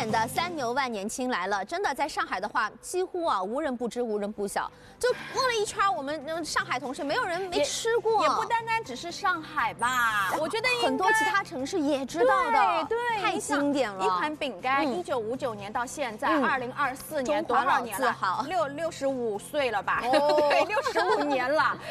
年的3牛万年青来了，真的在上海的话，几乎无人不知，无人不晓。就问了一圈，我们上海同事没有人没吃过。 也不单单只是上海吧，我觉得很多其他城市也知道的。 对， 太经典了。 一款饼干，1959年到现在，2024年多少年了？65岁了吧？对，65年了。